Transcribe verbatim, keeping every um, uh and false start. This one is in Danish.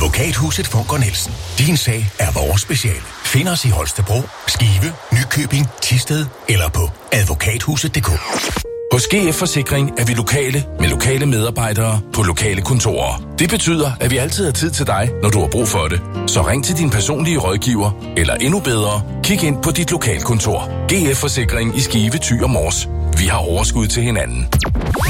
Advokathuset Funker Nielsen. Din sag er vores speciale. Find os i Holstebro, Skive, Nykøbing, Thisted eller på advokathuset punktum d k. Hos G F Forsikring er vi lokale med lokale medarbejdere på lokale kontorer. Det betyder, at vi altid har tid til dig, når du har brug for det. Så ring til din personlige rådgiver, eller endnu bedre, kig ind på dit lokalkontor. G F Forsikring i Skive, Thy og Mors. Vi har overskud til hinanden.